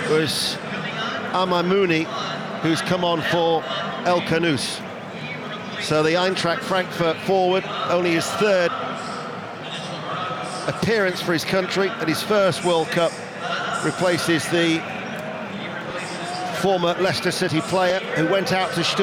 was Amamouni, who's come on for El Kanous. So the Eintracht Frankfurt forward, only his third appearance for his country at his first World Cup, replaces the former Leicester City player who went out to Stuttgart.